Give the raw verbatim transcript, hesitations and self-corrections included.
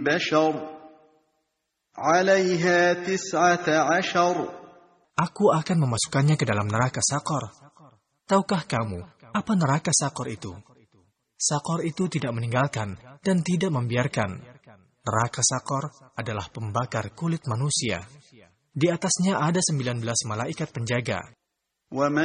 بشر عليها تسعة عشر. Aku akan memasukkannya ke dalam neraka Sakor. Tahukah kamu apa neraka Sakor itu? Sakor itu tidak meninggalkan dan tidak membiarkan. Neraka Sakor adalah pembakar kulit manusia. Di atasnya ada sembilan belas malaikat penjaga.